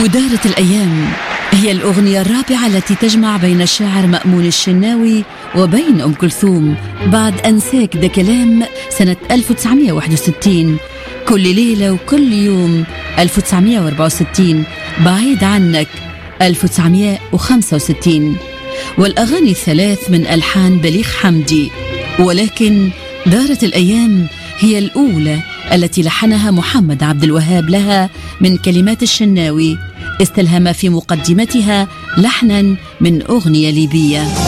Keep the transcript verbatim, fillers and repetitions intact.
ودارت الأيام هي الأغنية الرابعة التي تجمع بين الشاعر مأمون الشناوي وبين أم كلثوم بعد أنساك ده كلام سنة ألف وتسعمائة وواحد وستين، كل ليلة وكل يوم ألف وتسعمائة وأربعة وستين، بعيد عنك ألف وتسعمائة وخمسة وستين، والأغاني الثلاث من ألحان بليغ حمدي. ولكن دارت الأيام هي الأولى التي لحنها محمد عبد الوهاب لها من كلمات الشناوي، استلهم في مقدمتها لحنا من أغنية ليبية.